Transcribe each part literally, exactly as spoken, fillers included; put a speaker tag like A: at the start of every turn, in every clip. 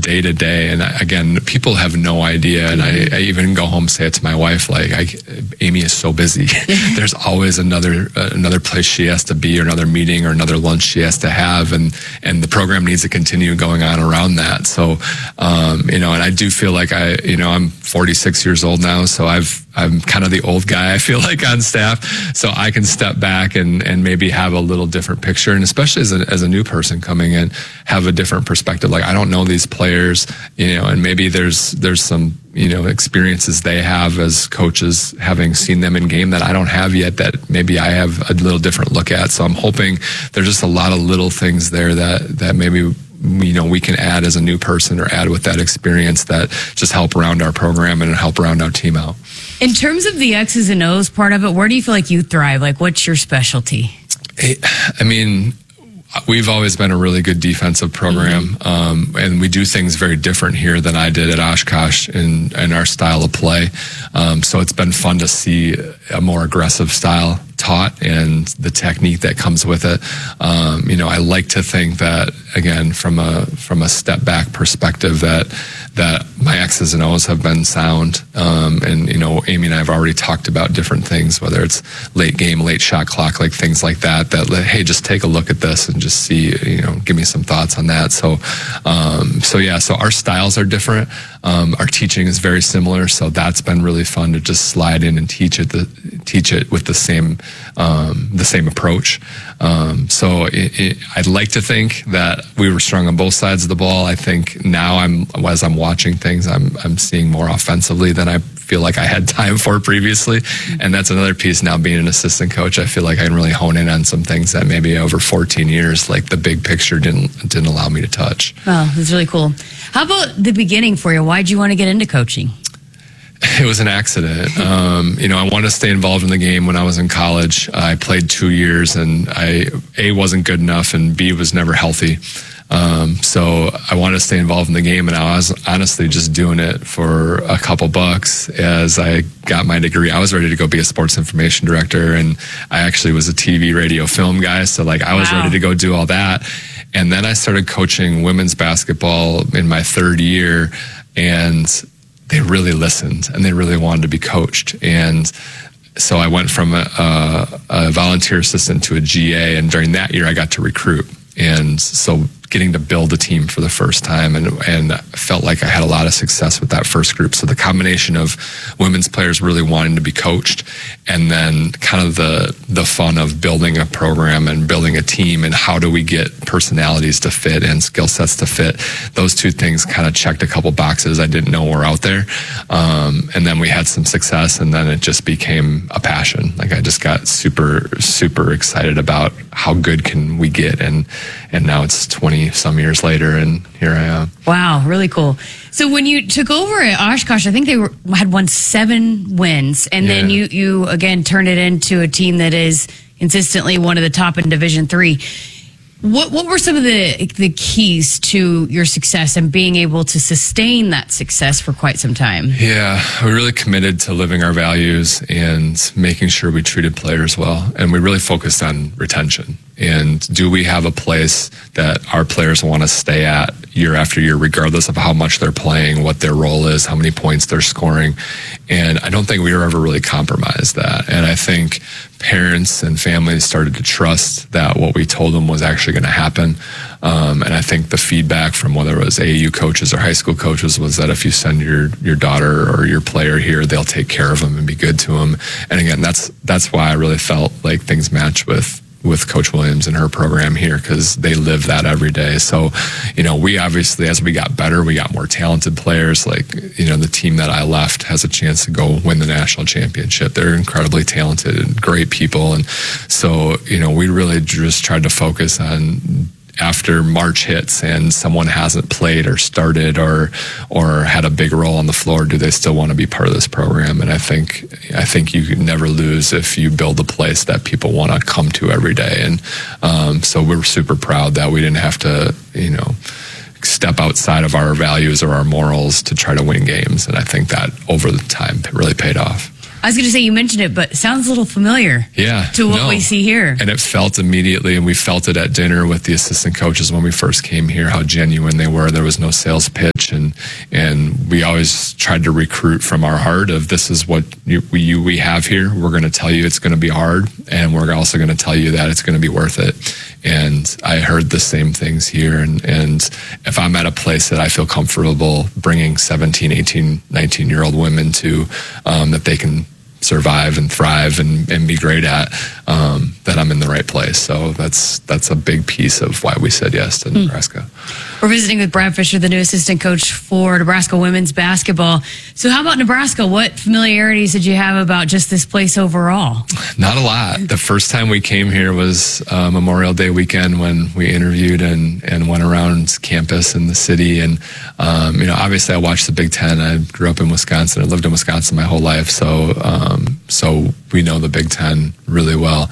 A: day to day. And I, again, people have no idea. And I, I even go home and say it to my wife, like, I, Amy is so busy. There's always another uh, another place she has to be, or another meeting, or another lunch she has to have, and and the program needs to continue going on around that. So, um, you know, and I do feel like I, you know, I'm forty-six years old now, so I've I'm kind of the old guy, I feel like, on staff, so I can step back and, and maybe have a little different picture, and especially as a, as a new person coming in, have a different perspective. Like, I don't know these players, you know, and maybe there's there's some, you know, experiences they have as coaches, having seen them in game, that I don't have yet, that maybe I have a little different look at. So I'm hoping there's just a lot of little things there that, that maybe, you know, we can add as a new person, or add with that experience, that just help around our program and help around our team out.
B: In terms of the X's and O's part of it, where do you feel like you thrive? Like, what's your specialty?
A: I mean, we've always been a really good defensive program, mm-hmm. um, and we do things very different here than I did at Oshkosh in, in our style of play. Um, so it's been fun to see a more aggressive style taught, and the technique that comes with it. Um, you know, I like to think that, again, from a from a step back perspective, that that my X's and O's have been sound. Um, and, you know, Amy and I have already talked about different things, whether it's late game, late shot clock, like things like that, that, hey, just take a look at this and just see, you know, give me some thoughts on that. So, um, so yeah, so our styles are different. Um, our teaching is very similar. So that's been really fun to just slide in and teach it, the, teach it with the same, um, the same approach. Um, so it, it, I'd like to think that we were strong on both sides of the ball. I think now I'm, as I'm watching things, I'm, I'm seeing more offensively than I feel like I had time for previously. And that's another piece now, being an assistant coach. I feel like I can really hone in on some things that maybe over fourteen years, like the big picture didn't, didn't allow me to touch.
B: Oh, that's really cool. How about the beginning for you? Why'd you want to get into coaching?
A: It was an accident. Um, you know, I wanted to stay involved in the game when I was in college. I played two years and I, A, wasn't good enough, and B, was never healthy. Um, so I wanted to stay involved in the game, and I was honestly just doing it for a couple bucks. As I got my degree, I was ready to go be a sports information director, and I actually was a T V, radio, film guy. So like I was
B: Wow.
A: ready to go do all that. And then I started coaching women's basketball in my third year, and they really listened and they really wanted to be coached. And so I went from a, a, a volunteer assistant to a G A, and during that year I got to recruit. And so getting to build a team for the first time, and and felt like I had a lot of success with that first group. So the combination of women's players really wanting to be coached, and then kind of the the fun of building a program and building a team, and how do we get personalities to fit and skill sets to fit. Those two things kind of checked a couple boxes I didn't know were out there. Um, and then we had some success, and then it just became a passion. Like I just got super, super excited about how good can we get. And, and now it's twenty some years later, and here I am.
B: Wow, really cool. So when you took over at Oshkosh, I think they were, had won seven wins, and yeah. then you, you again turned it into a team that is consistently one of the top in Division Three. What what were some of the the keys to your success and being able to sustain that success for quite some time?
A: Yeah, we're really committed to living our values and making sure we treated players well, and we really focused on retention. And do we have a place that our players want to stay at year after year, regardless of how much they're playing, what their role is, how many points they're scoring? And I don't think we were ever really compromised that. And I think parents and families started to trust that what we told them was actually going to happen. Um, and I think the feedback from whether it was A A U coaches or high school coaches was that if you send your, your daughter or your player here, they'll take care of them and be good to them. And again, that's, that's why I really felt like things matched with with Coach Williams and her program here, because they live that every day. So, you know, we obviously, as we got better, we got more talented players. Like, you know, the team that I left has a chance to go win the national championship. They're incredibly talented and great people. And so, you know, we really just tried to focus on, after March hits and someone hasn't played or started or or had a big role on the floor, do they still want to be part of this program? And I think I think you can never lose if you build a place that people want to come to every day. And um, so we're super proud that we didn't have to, you know, step outside of our values or our morals to try to win games. And I think that over the time it really paid off.
B: I was going to say, you mentioned it, but it sounds a little familiar
A: Yeah,
B: to what
A: no.
B: we see here.
A: And it felt immediately, and we felt it at dinner with the assistant coaches when we first came here, how genuine they were. There was no sales pitch, and and we always tried to recruit from our heart of, this is what you, we, you, we have here. We're going to tell you it's going to be hard, and we're also going to tell you that it's going to be worth it. And I heard the same things here. And, and if I'm at a place that I feel comfortable bringing seventeen, eighteen, nineteen year old women to, um, that they can survive and thrive and, and be great at, um, that I'm in the right place. So that's that's a big piece of why we said yes to Nebraska.
B: Mm. We're visiting with Brad Fisher, the new assistant coach for Nebraska women's basketball. So how about Nebraska? What familiarities did you have about just this place overall?
A: Not a lot. The first time we came here was uh, Memorial Day weekend when we interviewed and, and went around campus in the city. And, um, you know, obviously I watched the Big Ten. I grew up in Wisconsin. I lived in Wisconsin my whole life. So, um, so we know the Big Ten really well.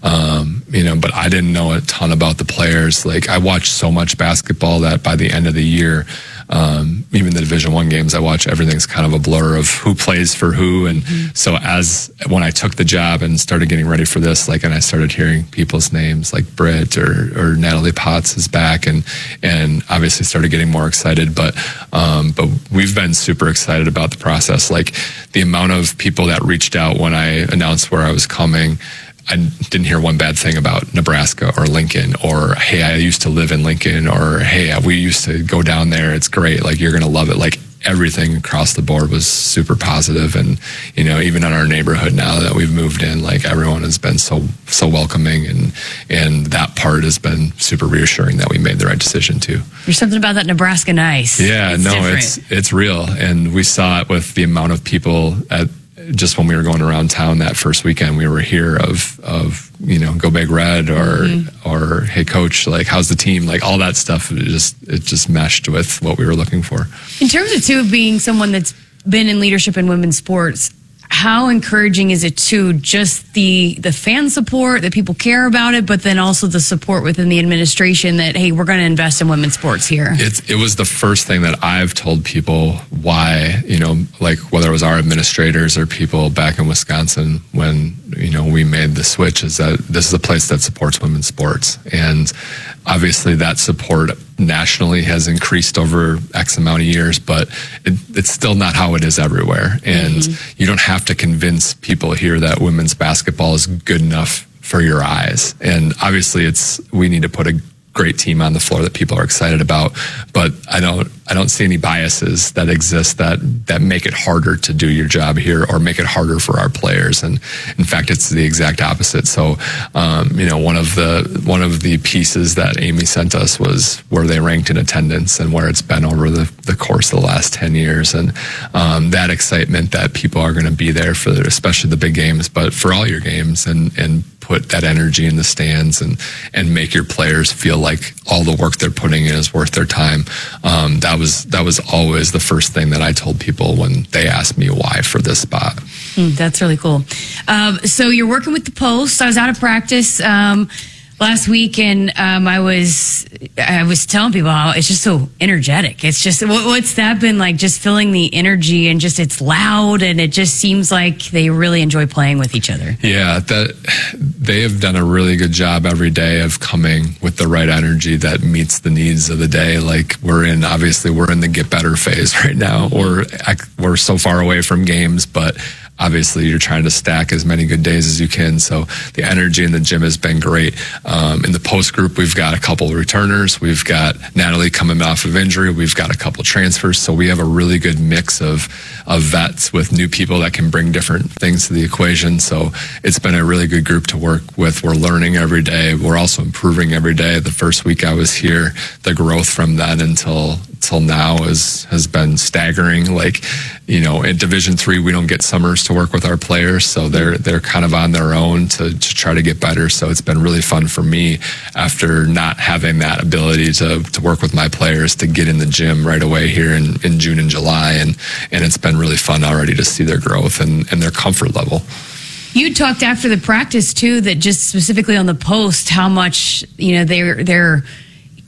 A: Um, you know, but I didn't know a ton about the players. Like, I watched so much basketball that by the end of the year, um, even the Division One games, I watch, everything's kind of a blur of who plays for who. And mm-hmm. so as, when I took the job and started getting ready for this, like, and I started hearing people's names like Britt or, or Natalie Potts is back, and, and obviously started getting more excited. But, um, but we've been super excited about the process. Like, the amount of people that reached out when I announced where I was coming, I didn't hear one bad thing about Nebraska or Lincoln, or, hey, I used to live in Lincoln, or, hey, we used to go down there. It's great. Like, you're going to love it. Like, everything across the board was super positive. And, you know, even in our neighborhood now that we've moved in, like, everyone has been so, so welcoming. And, and that part has been super reassuring that we made the right decision too.
B: There's something about that Nebraska nice.
A: Yeah,
B: it's
A: no,
B: different.
A: it's, it's real. And we saw it with the amount of people at, just when we were going around town that first weekend, we were here of, of, you know, Go Big Red, or, mm-hmm. or, hey coach, like, how's the team? Like, all that stuff, it just, it just meshed with what we were looking for.
B: In terms of, too, being someone that's been in leadership in women's sports, how encouraging is it to just the the fan support, that people care about it, but then also the support within the administration that, hey, we're going to invest in women's sports here?
A: It's, it was the first thing that I've told people why, you know, like, whether it was our administrators or people back in Wisconsin when, you know, we made the switch, is that this is a place that supports women's sports. And obviously that support nationally has increased over X amount of years, but it, it's still not how it is everywhere. And mm-hmm. you don't have to convince people here that women's basketball is good enough for your eyes. And obviously it's, we need to put a great team on the floor that people are excited about, but I don't I don't see any biases that exist that that make it harder to do your job here or make it harder for our players. And in fact, it's the exact opposite. So um, you know, one of the one of the pieces that Amy sent us was where they ranked in attendance and where it's been over the, the course of the last ten years, and um, that excitement that people are going to be there for especially the big games, but for all your games, and and put that energy in the stands and and make your players feel like all the work they're putting in is worth their time. Um, that was that was always the first thing that I told people when they asked me why for this spot.
B: Mm, that's really cool. Um, so you're working with the Post. I was out of practice um, last week, and um, I was I was telling people how it's just so energetic. It's just what, what's that been like? Just feeling the energy, and just it's loud, and it just seems like they really enjoy playing with each other.
A: Yeah, that they have done a really good job every day of coming with the right energy that meets the needs of the day. Like, we're in, obviously we're in the get better phase right now. We're we're so far away from games, but obviously you're trying to stack as many good days as you can. So the energy in the gym has been great. Um, in the Post group, we've got a couple of returners. We've got Natalie coming off of injury. We've got a couple transfers. So we have a really good mix of, of vets with new people that can bring different things to the equation. So it's been a really good group to work with. We're learning every day. We're also improving every day. The first week I was here, the growth from then until till now is has been staggering. Like, you know, in Division Three, we don't get summers to work with our players, so they're they're kind of on their own to, to try to get better. So it's been really fun for me after not having that ability to to work with my players to get in the gym right away here in, in June and July, and and it's been really fun already to see their growth and, and their comfort level.
B: You talked after the practice too, that just specifically on the Post, how much, you know, they're they're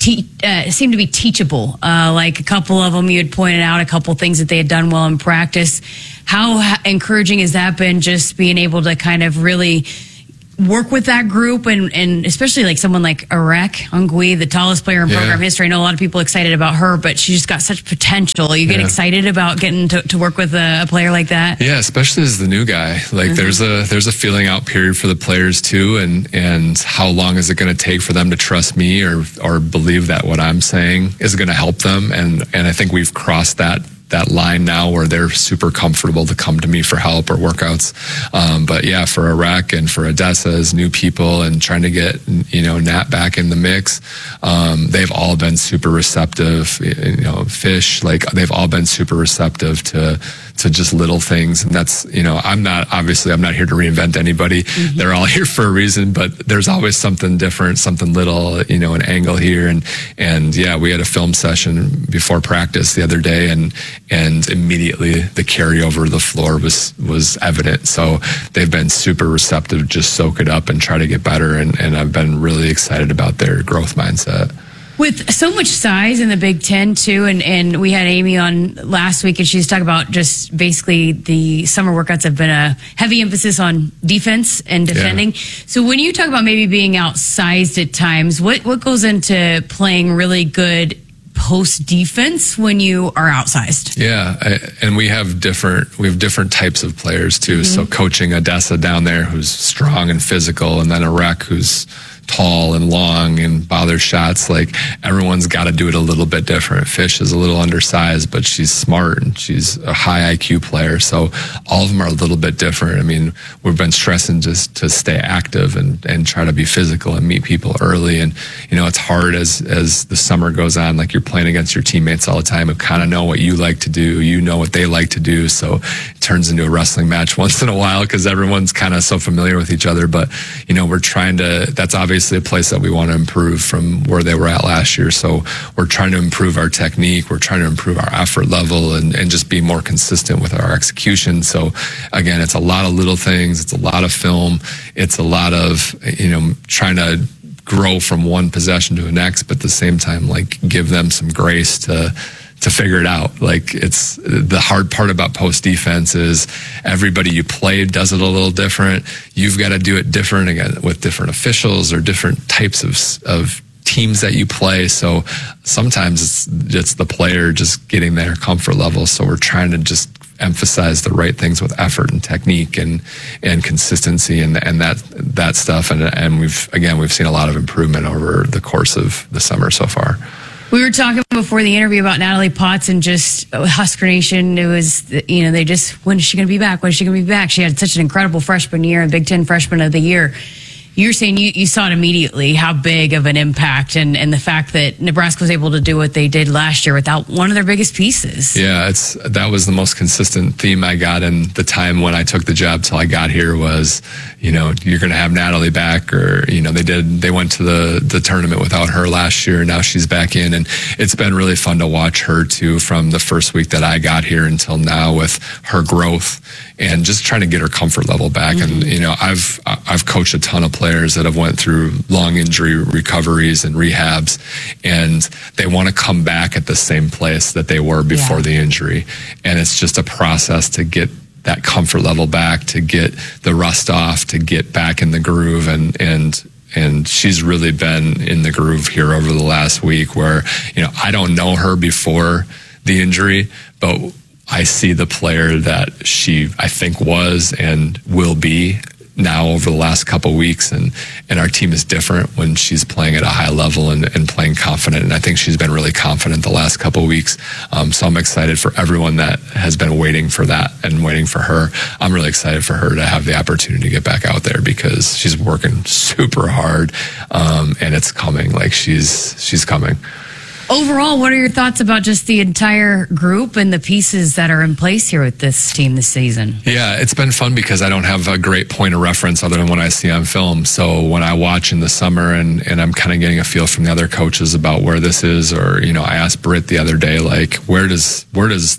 B: te- uh, seemed to be teachable. Uh, like a couple of them, you had pointed out a couple things that they had done well in practice. How ha- encouraging has that been, just being able to kind of really work with that group, and, and especially like someone like Irek Ongui, the tallest player in
A: Yeah.
B: program history. I know a lot of people excited about her, but she just got such potential. You get
A: Yeah.
B: excited about getting to, to work with a, a player like that?
A: Yeah, especially as the new guy. Like mm-hmm. there's a there's a feeling out period for the players too, and and how long is it going to take for them to trust me or or believe that what I'm saying is going to help them? And and I think we've crossed that that line now where they're super comfortable to come to me for help or workouts. Um, but yeah, for Irek and for Odessa as new people and trying to get, you know, Nat back in the mix, um, they've all been super receptive. You know, Fish, like they've all been super receptive to to just little things. And that's, you know, I'm not, obviously I'm not here to reinvent anybody. Mm-hmm. They're all here for a reason, but there's always something different, something little, you know, an angle here. And, and yeah, we had a film session before practice the other day, and, and immediately the carryover of the floor was, was evident. So they've been super receptive, just soak it up and try to get better. And, and I've been really excited about their growth mindset.
B: With so much size in the Big Ten too, and, and we had Amy on last week, and she was talking about just basically the summer workouts have been a heavy emphasis on defense and defending. Yeah. So when you talk about maybe being outsized at times, what, what goes into playing really good post defense when you are outsized?
A: Yeah, I, and we have different we have different types of players too. Mm-hmm. So coaching Odessa down there, who's strong and physical, and then Irek, who's tall and long and bother shots. Like everyone's got to do it a little bit different. Fish is a little undersized, but she's smart and she's a high I Q player. So all of them are a little bit different. I mean, we've been stressing just to stay active and, and try to be physical and meet people early. And, you know, it's hard as, as the summer goes on, like you're playing against your teammates all the time and kind of know what you like to do. You know what they like to do. So it turns into a wrestling match once in a while because everyone's kind of so familiar with each other. But, you know, we're trying to, that's obviously Obviously a place that we want to improve from where they were at last year. So we're trying to improve our technique. We're trying to improve our effort level and, and just be more consistent with our execution. So again, it's a lot of little things. It's a lot of film. It's a lot of, you know, trying to grow from one possession to the next, but at the same time, like give them some grace to to figure it out. Like it's the hard part about post defense is everybody you play does it a little different. You've got to do it different again with different officials or different types of of teams that you play. So sometimes it's it's the player just getting their comfort level. So we're trying to just emphasize the right things with effort and technique and and consistency and and that that stuff. And and we've again we've seen a lot of improvement over the course of the summer so far.
B: We were talking before the interview about Natalie Potts and just Husker Nation. It was, you know, they just, when is she going to be back? When is she going to be back? She had such an incredible freshman year and Big Ten Freshman of the Year. You're saying you, you saw it immediately, how big of an impact, and, and the fact that Nebraska was able to do what they did last year without one of their biggest pieces.
A: Yeah, it's that was the most consistent theme I got in the time when I took the job till I got here was, you know, you're going to have Natalie back, or, you know, they did, they went to the, the tournament without her last year, and now she's back in, and it's been really fun to watch her too from the first week that I got here until now with her growth and just trying to get her comfort level back. Mm-hmm. And, you know, I've, I've coached a ton of players that have went through long injury recoveries and rehabs, and they want to come back at the same place that they were before yeah. the injury. And it's just a process to get that comfort level back, to get the rust off, to get back in the groove. And, and, and she's really been in the groove here over the last week where, you know, I don't know her before the injury, but I see the player that she, I think, was and will be now over the last couple of weeks, and, and our team is different when she's playing at a high level and, and playing confident, and I think she's been really confident the last couple of weeks. Um, so I'm excited for everyone that has been waiting for that and waiting for her. I'm really excited for her to have the opportunity to get back out there because she's working super hard, um, and it's coming. Like she's she's coming.
B: Overall, what are your thoughts about just the entire group and the pieces that are in place here with this team this season?
A: Yeah, it's been fun because I don't have a great point of reference other than what I see on film. So when I watch in the summer and, and I'm kind of getting a feel from the other coaches about where this is, or, you know, I asked Britt the other day, like, where does, where does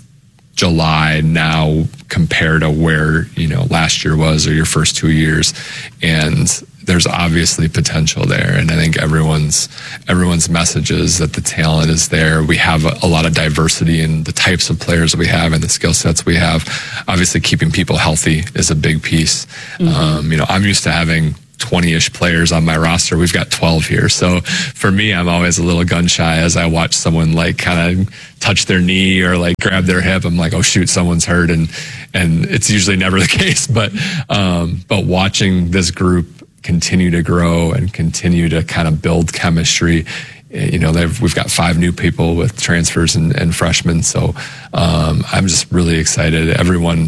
A: July now compare to where, you know, last year was or your first two years? And there's obviously potential there, and I think everyone's everyone's message is that the talent is there. We have a, a lot of diversity in the types of players that we have and the skill sets we have. Obviously, keeping people healthy is a big piece. Mm-hmm. Um, you know, I'm used to having twenty-ish players on my roster. We've got twelve here. So for me, I'm always a little gun shy as I watch someone like kind of touch their knee or like grab their hip. I'm like, oh shoot, someone's hurt. And, and it's usually never the case. But, um, but watching this group continue to grow and continue to kind of build chemistry, you know, they've, we've got five new people with transfers and, and freshmen. So, um, I'm just really excited. Everyone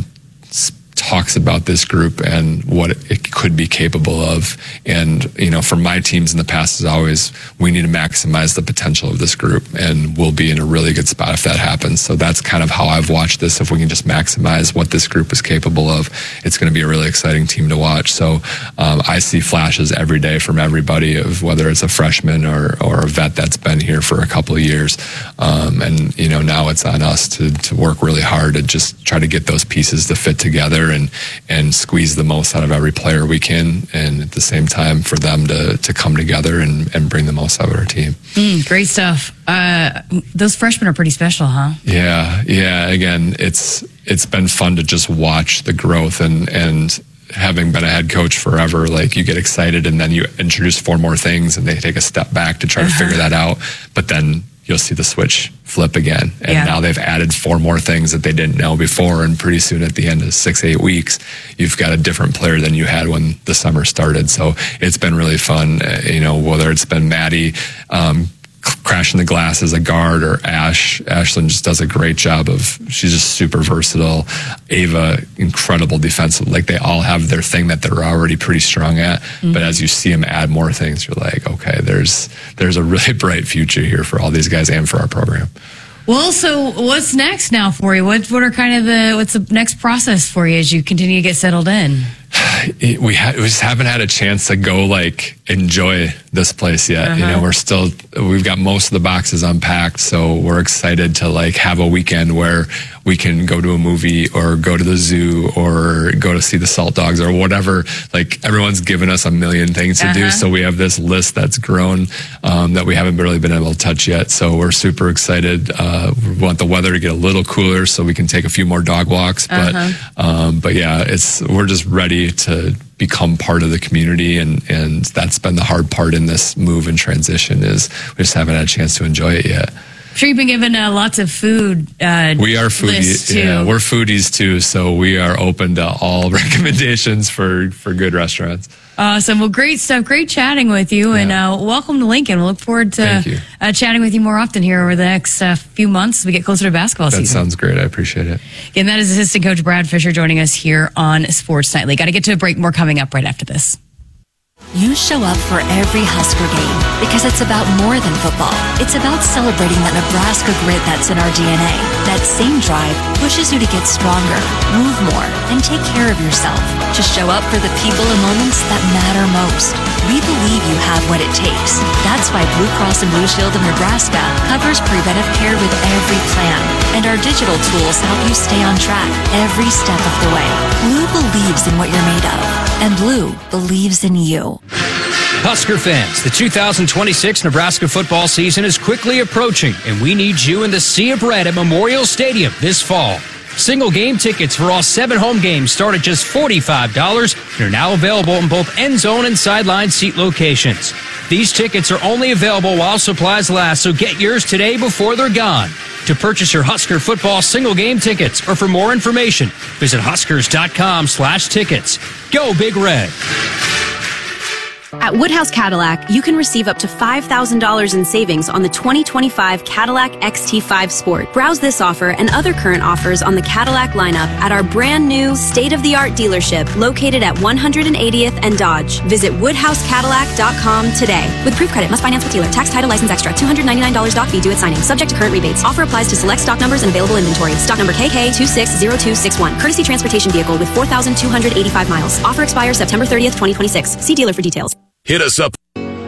A: talks about this group and what it could be capable of. And, you know, for my teams in the past is always, we need to maximize the potential of this group, and we'll be in a really good spot if that happens. So that's kind of how I've watched this. If we can just maximize what this group is capable of, it's going to be a really exciting team to watch. So um, I see flashes every day from everybody, of whether it's a freshman or, or a vet that's been here for a couple of years. Um, and, you know, now it's on us to, to work really hard to just try to get those pieces to fit together and and squeeze the most out of every player we can, and at the same time for them to to come together and, and bring the most out of our team.
B: Mm, great stuff. Uh, those freshmen are pretty special, huh?
A: Yeah, yeah. Again, it's it's been fun to just watch the growth, and and having been a head coach forever, like you get excited and then you introduce four more things and they take a step back to try to uh-huh. figure that out, but then you'll see the switch flip again. And yeah. now they've added four more things that they didn't know before. And pretty soon at the end of six, eight weeks, you've got a different player than you had when the summer started. So it's been really fun, uh, you know, whether it's been Maddie, um, crashing the glass as a guard, or Ash. Ashlyn just does a great job of, she's just super versatile. Ava, incredible defensive. Like, they all have their thing that they're already pretty strong at. Mm-hmm. But as you see them add more things, you're like, okay, there's there's a really bright future here for all these guys and for our program.
B: Well, so what's next now for you? What what are kind of the what's the next process for you as you continue to get settled in?
A: It, we, ha- we just haven't had a chance to go like enjoy this place yet. Uh-huh. You know, we're still, we've got most of the boxes unpacked, so we're excited to like have a weekend where we can go to a movie or go to the zoo or go to see the Salt Dogs or whatever. Like, everyone's given us a million things to uh-huh. do, so we have this list that's grown um, that we haven't really been able to touch yet. So we're super excited. Uh, we want the weather to get a little cooler so we can take a few more dog walks. But uh-huh. um, but yeah, it's we're just ready to become part of the community, and and that's been the hard part in this move and transition, is we just haven't had a chance to enjoy it yet.
B: I'm sure you've been given uh, lots of food. Uh,
A: we are foodies. Too. Yeah, we're foodies too, so we are open to all recommendations for for good restaurants.
B: Awesome. Well, great stuff. Great chatting with you, yeah. and uh, welcome to Lincoln. We'll look forward to uh, chatting with you more often here over the next uh, few months as we get closer to basketball
A: that
B: season.
A: That sounds great. I appreciate it.
B: Again, that is assistant coach Brad Fisher joining us here on Sports Nightly. Got to get to a break. More coming up right after this.
C: You show up for every Husker game because it's about more than football. It's about celebrating that Nebraska grit that's in our D N A. That same drive pushes you to get stronger, move more, and take care of yourself. To show up for the people and moments that matter most. We believe you have what it takes. That's why Blue Cross and Blue Shield of Nebraska covers preventive care with every plan. And our digital tools help you stay on track every step of the way. Blue believes in what you're made of. And Blue believes in you.
D: Husker fans, the two thousand twenty-six Nebraska football season is quickly approaching, and we need you in the Sea of Red at Memorial Stadium this fall. Single game tickets for all seven home games start at just forty-five dollars and are now available in both end zone and sideline seat locations. These tickets are only available while supplies last, so get yours today before they're gone. To purchase your Husker football single game tickets or for more information, visit huskers.com slash tickets. Go Big Red.
E: At Woodhouse Cadillac, you can receive up to five thousand dollars in savings on the twenty twenty-five Cadillac X T five Sport. Browse this offer and other current offers on the Cadillac lineup at our brand new state-of-the-art dealership located at one hundred eightieth and Dodge. Visit woodhouse cadillac dot com today. With proof credit, must finance with dealer. Tax, title, license extra. two hundred ninety-nine dollars doc fee due at signing. Subject to current rebates. Offer applies to select stock numbers and available inventory. Stock number K K two six zero two six one. Courtesy transportation vehicle with four thousand two hundred eighty-five miles. Offer expires September thirtieth, twenty twenty-six. See dealer for details.
F: Hit us up.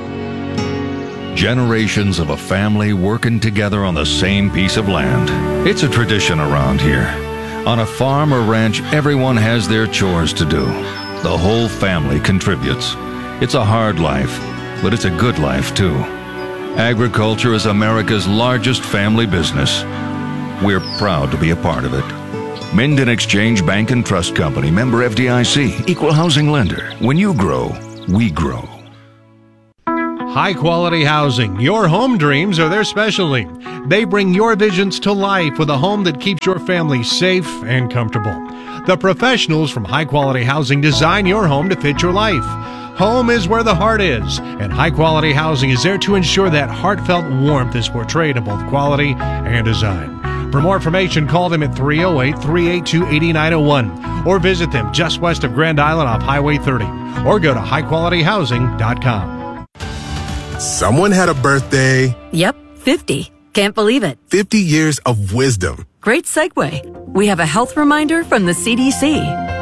F: Generations of a family working together on the same piece of land. It's a tradition around here. On a farm or ranch, everyone has their chores to do. The whole family contributes. It's a hard life, but it's a good life too. Agriculture is America's largest family business. We're proud to be a part of it. Minden Exchange Bank and Trust Company, member F D I C, equal housing lender. When you grow, we grow.
G: High-quality housing. Your home dreams are their specialty. They bring your visions to life with a home that keeps your family safe and comfortable. The professionals from High Quality Housing design your home to fit your life. Home is where the heart is, and High Quality Housing is there to ensure that heartfelt warmth is portrayed in both quality and design. For more information, call them at three oh eight, three eight two, eight nine oh one or visit them just west of Grand Island off Highway thirty or go to high quality housing dot com.
H: Someone had a birthday.
I: Yep, fifty. Can't believe it.
H: fifty years of wisdom.
I: Great segue. We have a health reminder from the C D C.